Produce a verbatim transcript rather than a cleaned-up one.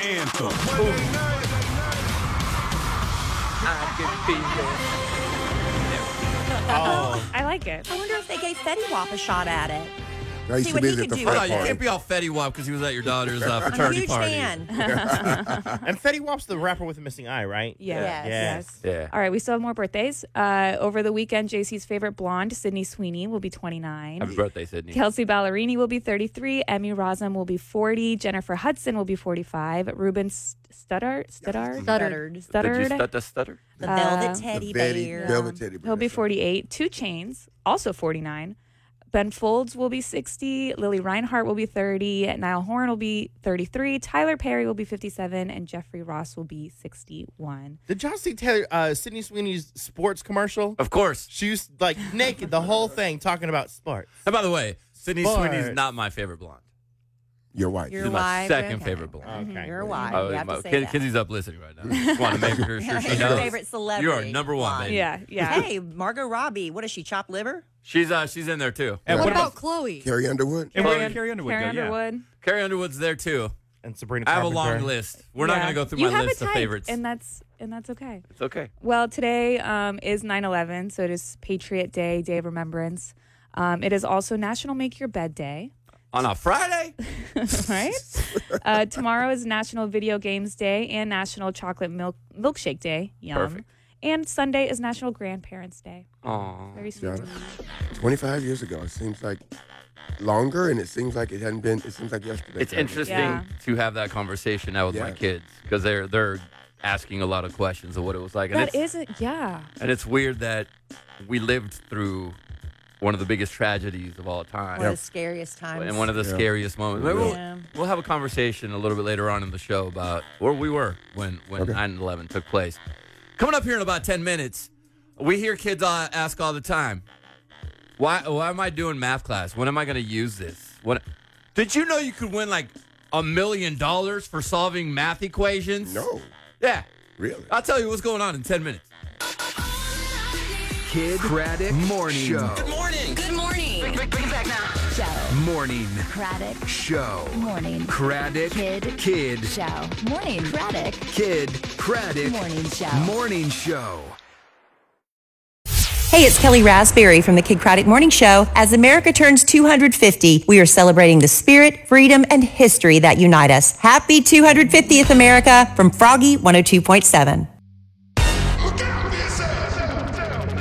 anthem. I can feel Oh. I like it. I wonder if they gave Fetty Wap a shot at it. I used See to what be he at can the do. frat Hold on, you party. can't be all Fetty Wap because he was at your daughter's uh, I'm a fraternity huge party. fan. And Fetty Wap's the rapper with the missing eye, right? Yeah. Yes. Yes. Yeah. All right, we still have more birthdays. Uh, over the weekend, J C's favorite blonde, Sydney Sweeney, will be twenty-nine. Happy birthday, Sydney. Kelsey Ballerini will be thirty-three. Emmy Rossum will be forty. Jennifer Hudson will be forty-five. Ruben Studdard, Studdard, Stuttered. Did you Studdard. stutter, stutter? The Velvet Uh, Teddy The Betty- Bear. Velvet Teddy Bear. He'll be that's right. forty-eight. Two Chains, also forty-nine. Ben Folds will be sixty. Lily Reinhart will be thirty. Niall Horan will be thirty-three. Tyler Perry will be fifty-seven. And Jeffrey Ross will be sixty-one. Did y'all see Taylor, uh, Sydney Sweeney's sports commercial? Of course. She was like naked the whole thing talking about sports. And by the way, Sydney Sports. Sweeney's not my favorite blonde. Your wife. Your She's my wife, second okay. favorite blonde. Okay. You're wise. Oh, you have my- to say Kid- that. Kizzy's up listening right now. Just want to make sure, sure she Your knows. favorite celebrity. You are number one, blonde. baby. Yeah, yeah. Hey, Margot Robbie. What is she, chopped liver? She's uh she's in there too. And What what about about Chloe? Carrie Underwood. And Chloe- where did Carrie Underwood Carrie go? Yeah. Underwood. Carrie Underwood's there too. and Sabrina I have a Carpenter? long list. We're not Yeah. going to go through you my have list a of type, favorites. and that's and that's okay. It's okay. Well, today um, is nine eleven, so it is Patriot Day, Day of Remembrance. Um, it is also National Make Your Bed Day, On a Friday? right? uh, tomorrow is National Video Games Day and National Chocolate Milk Milkshake Day. Yum. Perfect. And Sunday is National Grandparents' Day. Aw. Very sweet. Yeah. to me. twenty-five years ago. It seems like longer, and it seems like it hadn't been. It seems like yesterday. It's interesting Yeah. to have that conversation now with my Yeah. kids because they're they're asking a lot of questions of what it was like. And That it's, isn't, yeah. and it's weird that we lived through one of the biggest tragedies of all time. One of the scariest times. And one of the Yeah. scariest moments. Maybe we'll, Yeah. we'll have a conversation a little bit later on in the show about where we were when, when Okay. nine eleven took place. Coming up here in about ten minutes, we hear kids uh, ask all the time, why, why am I doing math class? When am I going to use this? What, did you know you could win like a million dollars for solving math equations? No, Yeah. really. I'll tell you what's going on in ten minutes. Kid Craddock Morning Show. Good morning. Good morning. Bring, bring, bring it back now. Show. Morning Craddock. Show. Morning. Craddock Kid. Kid Show. Morning. Craddock. Kid Craddock Morning Show. Morning Show. Hey, it's Kelly Raspberry from the Kid Craddock Morning Show. As America turns two hundred fifty, we are celebrating the spirit, freedom, and history that unite us. Happy two hundred fiftieth, America, from Froggy one oh two point seven.